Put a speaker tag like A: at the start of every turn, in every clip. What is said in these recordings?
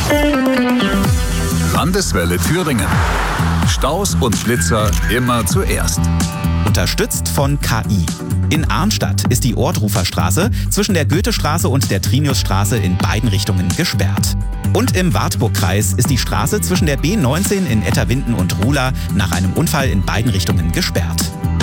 A: Landeswelle Thüringen. Staus und Blitzer immer zuerst.
B: Unterstützt von KI. In Arnstadt ist die Ohrdruferstraße zwischen der Goethestraße und der Triniusstraße in beiden Richtungen gesperrt. Und im Wartburgkreis ist die Straße zwischen der B19 in Etterwinden und Ruhla nach einem Unfall in beiden Richtungen gesperrt.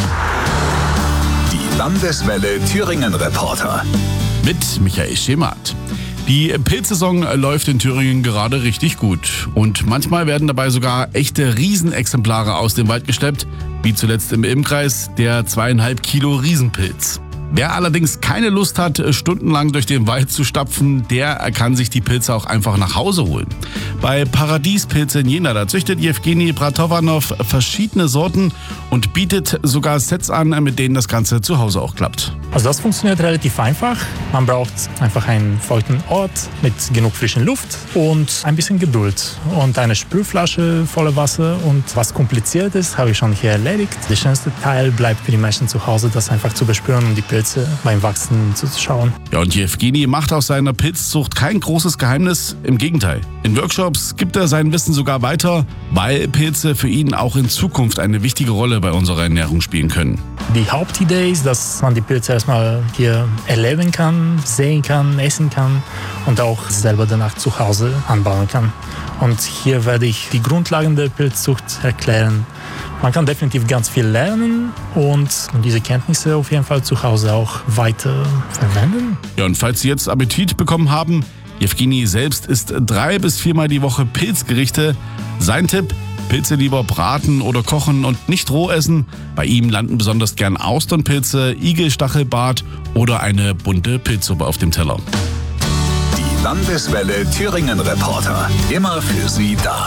A: Die Landeswelle Thüringen Reporter.
C: Mit Michael Schemert. Die Pilzsaison läuft in Thüringen gerade richtig gut. Und manchmal werden dabei sogar echte Riesenexemplare aus dem Wald geschleppt, wie zuletzt im Ilmkreis der 2,5 Kilo Riesenpilz. Wer allerdings keine Lust hat, stundenlang durch den Wald zu stapfen, der kann sich die Pilze auch einfach nach Hause holen. Bei Paradiespilze in Jena, da züchtet Jewgeni Bratovanov verschiedene Sorten und bietet sogar Sets an, mit denen das Ganze zu Hause auch klappt.
D: Also das funktioniert relativ einfach. Man braucht einfach einen feuchten Ort mit genug frischen Luft und ein bisschen Geduld und eine Sprühflasche voller Wasser. Und was kompliziert ist, habe ich schon hier erledigt. Der schönste Teil bleibt für die Menschen zu Hause, das einfach zu bespüren und die Pilze beim Wachsen zu schauen.
C: Ja, und Jewgeni macht aus seiner Pilzzucht kein großes Geheimnis. Im Gegenteil. In Workshops gibt er sein Wissen sogar weiter, weil Pilze für ihn auch in Zukunft eine wichtige Rolle bei unserer Ernährung spielen können.
D: Die Hauptidee ist, dass man die Pilze erstmal hier erleben kann, sehen kann, essen kann und auch selber danach zu Hause anbauen kann. Und hier werde ich die Grundlagen der Pilzzucht erklären. Man kann definitiv ganz viel lernen und diese Kenntnisse auf jeden Fall zu Hause auch weiter verwenden.
C: Ja, und falls Sie jetzt Appetit bekommen haben, Jewgeni selbst isst 3 bis 4 Mal die Woche Pilzgerichte. Sein Tipp: Pilze lieber braten oder kochen und nicht roh essen. Bei ihm landen besonders gern Austernpilze, Igelstachelbart oder eine bunte Pilzsuppe auf dem Teller.
A: Die Landeswelle Thüringen Reporter. Immer für Sie da.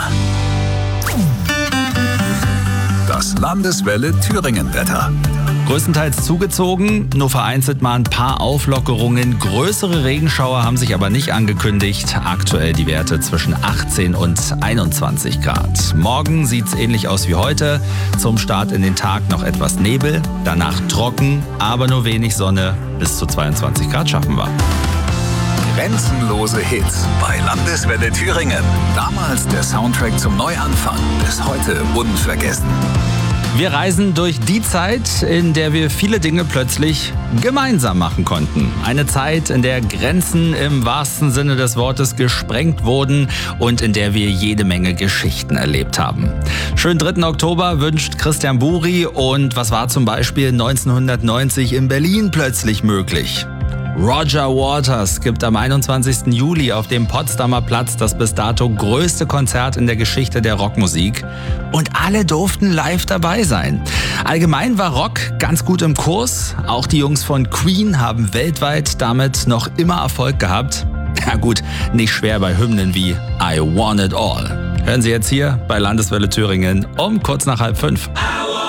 A: Das Landeswelle Thüringen Wetter.
B: Größtenteils zugezogen, nur vereinzelt mal ein paar Auflockerungen. Größere Regenschauer haben sich aber nicht angekündigt. Aktuell die Werte zwischen 18 und 21 Grad. Morgen sieht's ähnlich aus wie heute. Zum Start in den Tag noch etwas Nebel, danach trocken, aber nur wenig Sonne. Bis zu 22 Grad schaffen wir.
A: Grenzenlose Hits bei Landeswelle Thüringen. Damals der Soundtrack zum Neuanfang. Bis heute unvergessen.
B: Wir reisen durch die Zeit, in der wir viele Dinge plötzlich gemeinsam machen konnten. Eine Zeit, in der Grenzen im wahrsten Sinne des Wortes gesprengt wurden und in der wir jede Menge Geschichten erlebt haben. Schönen 3. Oktober wünscht Christian Buri. Und was war zum Beispiel 1990 in Berlin plötzlich möglich? Roger Waters gibt am 21. Juli auf dem Potsdamer Platz das bis dato größte Konzert in der Geschichte der Rockmusik. Und alle durften live dabei sein. Allgemein war Rock ganz gut im Kurs. Auch die Jungs von Queen haben weltweit damit noch immer Erfolg gehabt. Ja gut, nicht schwer bei Hymnen wie I Want It All. Hören Sie jetzt hier bei Landeswelle Thüringen um kurz nach 4:30.